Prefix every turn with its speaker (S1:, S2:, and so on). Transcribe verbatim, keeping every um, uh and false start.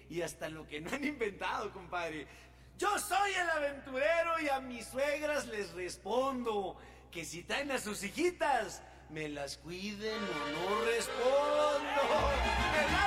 S1: y hasta lo que no han inventado, compadre. Yo soy el aventurero y a mis suegras les respondo que si traen a sus hijitas, me las cuiden o no respondo.